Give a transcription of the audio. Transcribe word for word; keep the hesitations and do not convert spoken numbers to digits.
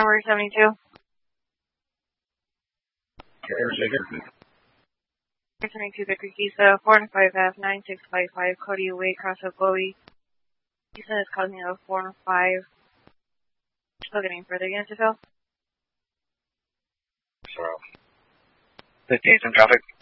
Tower seventy-two. seventy-two Victor Kisa, four and five F, nine six five five, Cody away, cross up Chloe. Kisa is causing a four and five. Still getting further against yourself. So, fifteen, some traffic.